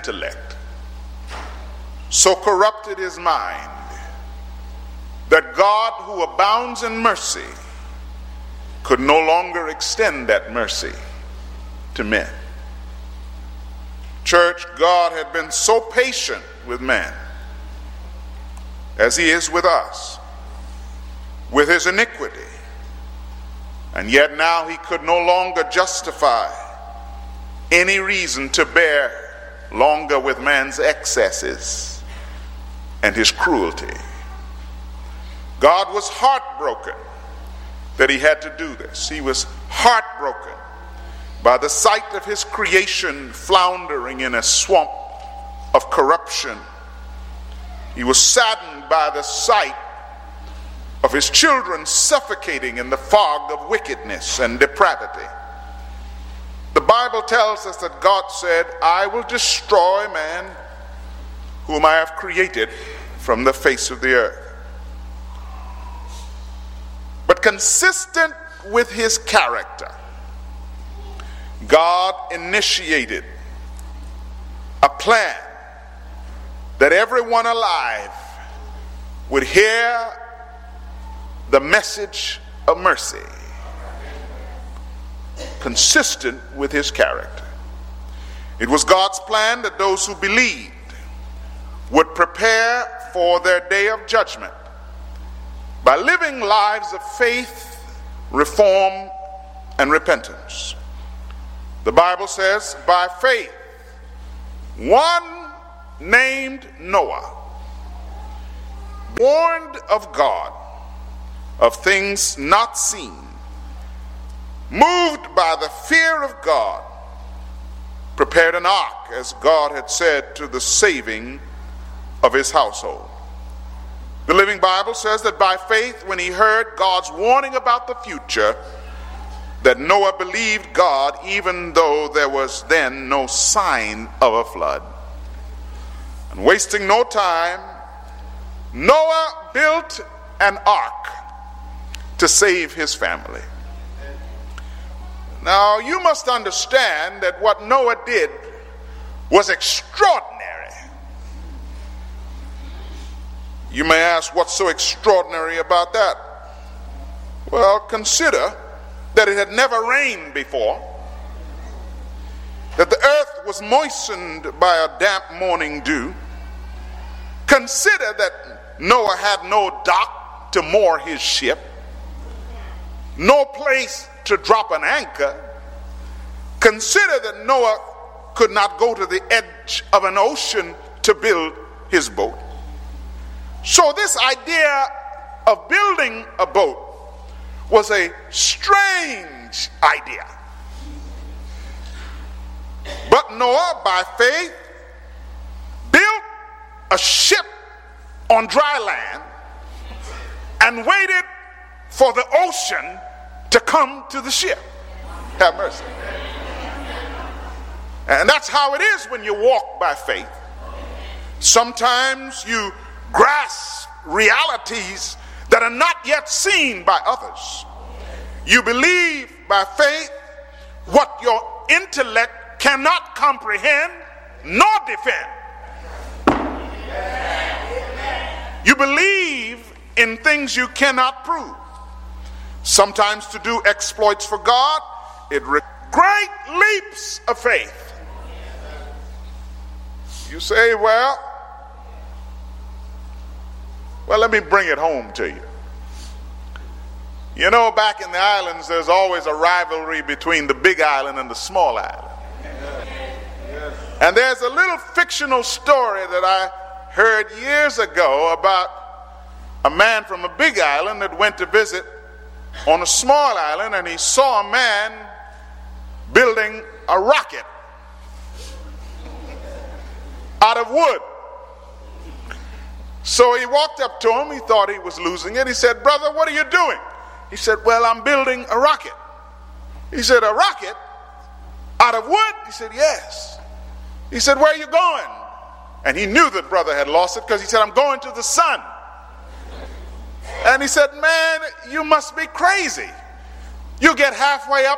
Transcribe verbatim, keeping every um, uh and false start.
intellect, so corrupted his mind, that God, who abounds in mercy, could no longer extend that mercy to men. Church, God had been so patient with man as he is with us, with his iniquity, and yet now he could no longer justify any reason to bear longer with man's excesses and his cruelty. God was heartbroken that he had to do this. He was heartbroken by the sight of his creation floundering in a swamp of corruption. He was saddened by the sight of his children suffocating in the fog of wickedness and depravity. The Bible tells us that God said, I will destroy man whom I have created from the face of the earth. But consistent with his character, God initiated a plan that everyone alive would hear the message of mercy, consistent with his character. It was God's plan that those who believed would prepare for their day of judgment by living lives of faith, reform, and repentance. The Bible says, by faith, one named Noah, warned of God of things not seen, moved by the fear of God, prepared an ark as God had said, to the saving of his household. The Living Bible says that by faith, when he heard God's warning about the future, that Noah believed God even though there was then no sign of a flood. And wasting no time, Noah built an ark to save his family. Now, you must understand that what Noah did was extraordinary. You may ask, what's so extraordinary about that? Well, consider that it had never rained before, that the earth was moistened by a damp morning dew. Consider that Noah had no dock to moor his ship, no place to drop an anchor. Consider that Noah could not go to the edge of an ocean to build his boat. So this idea of building a boat was a strange idea. But Noah, by faith, built a ship on dry land and waited for the ocean to come to the ship. Have mercy. And that's how it is when you walk by faith. Sometimes you grasp realities that are not yet seen by others. You believe by faith what your intellect cannot comprehend nor defend. You believe in things you cannot prove. Sometimes to do exploits for God, it requires great leaps of faith. You say, well, well, let me bring it home to you. You know, back in the islands, there's always a rivalry between the big island and the small island. And there's a little fictional story that I heard years ago about a man from a big island that went to visit on a small island, and he saw a man building a rocket out of wood. So he walked up to him. He thought he was losing it. He said, brother, what are you doing? He said, well, I'm building a rocket. He said, a rocket out of wood? He said, yes. He said, where are you going? And he knew that brother had lost it because he said, I'm going to the sun. And he said, man, you must be crazy. You get halfway up